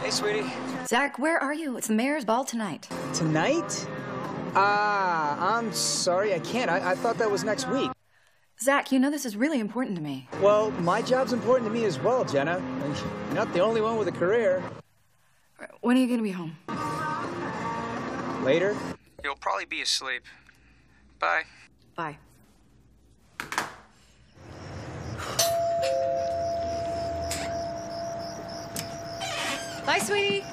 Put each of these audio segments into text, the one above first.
Hey, sweetie. Zach, where are you? It's the mayor's ball tonight. Tonight? I'm sorry, I can't. I thought that was next week. Zach, you know this is really important to me. Well, my job's important to me as well, Jenna. You're not the only one with a career. When are you going to be home? Later? You'll probably be asleep. Bye. Bye. Bye, sweetie.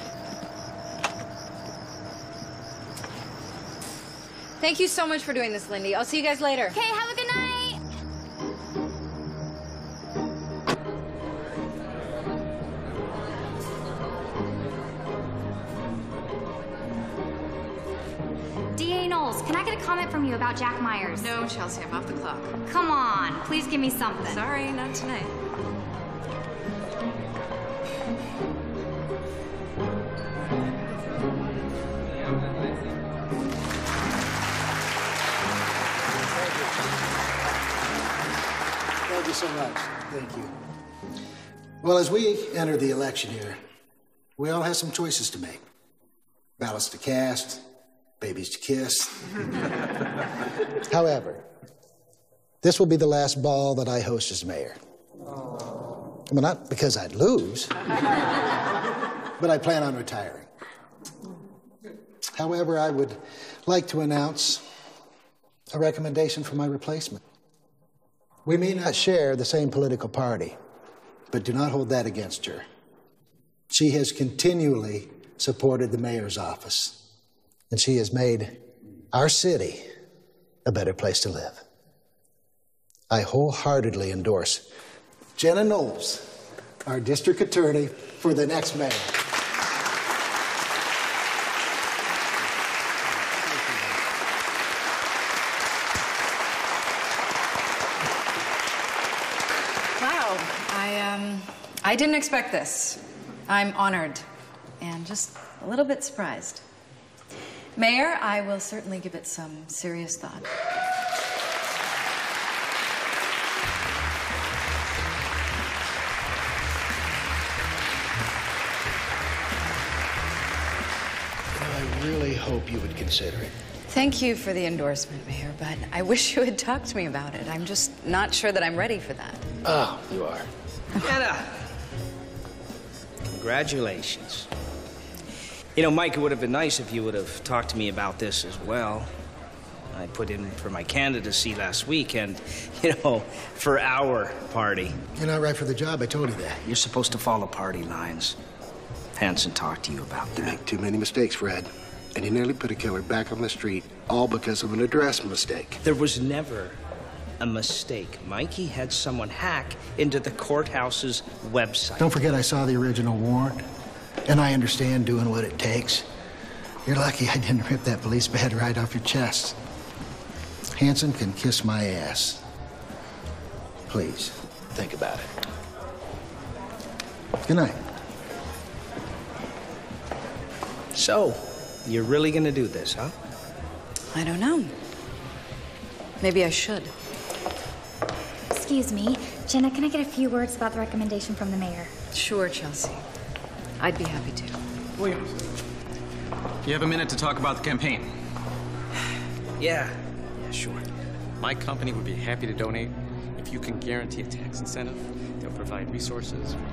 Thank you so much for doing this, Lindy. I'll see you guys later. Okay, have a good night. D.A. Knowles, can I get a comment from you about Jack Myers? No, Chelsea, I'm off the clock. Come on, please give me something. Sorry, not tonight. Thank you so much. Thank you. Well, as we enter the election year, we all have some choices to make. Ballots to cast, babies to kiss. However, this will be the last ball that I host as mayor. Well, not because I'd lose, but I plan on retiring. However, I would like to announce a recommendation for my replacement. We may not share the same political party, but do not hold that against her. She has continually supported the mayor's office, and she has made our city a better place to live. I wholeheartedly endorse Jenna Knowles, our district attorney, for the next mayor. Wow, I didn't expect this. I'm honored and just a little bit surprised. Mayor, I will certainly give it some serious thought. I really hope you would consider it. Thank you for the endorsement, Mayor, but I wish you had talked to me about it. I'm just not sure that I'm ready for that. Oh, you are. Jenna! Congratulations. You know, Mike, it would have been nice if you would have talked to me about this as well. I put in for my candidacy last week and, you know, for our party. You're not right for the job, I told you that. You're supposed to follow party lines. Hanson talked to you about You that. make too many mistakes, Fred. And you nearly put a killer back on the street, all because of an address mistake. There was never a mistake. Mikey had someone hack into the courthouse's website. Don't forget I saw the original warrant, and I understand doing what it takes. You're lucky I didn't rip that police badge right off your chest. Hanson can kiss my ass. Please, think about it. Good night. So, you're really gonna do this, huh? I don't know. Maybe I should. Excuse me, Jenna, can I get a few words about the recommendation from the mayor? Sure, Chelsea. I'd be happy to. William, you have a minute to talk about the campaign. Yeah, sure. My company would be happy to donate if you can guarantee a tax incentive. They'll provide resources for